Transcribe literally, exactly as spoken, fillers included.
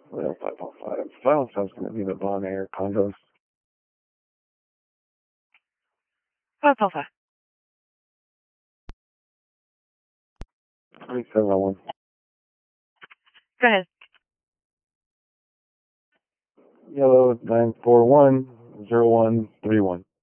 Well, five oh five. five oh five is going to be the Bon Air condos. five oh five. twenty-seven oh one. Go ahead. Yellow nine four one zero one three one.